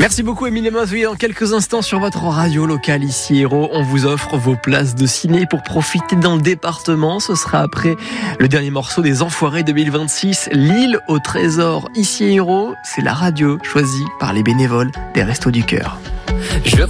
Merci beaucoup Émilie Mazouillet. Dans quelques instants sur votre radio locale ici Hérault, on vous offre vos places de ciné pour profiter dans le département. Ce sera après le dernier morceau des Enfoirés 2026, L'île au trésor. Ici Hérault, c'est la radio choisie par les bénévoles des Restos du Cœur.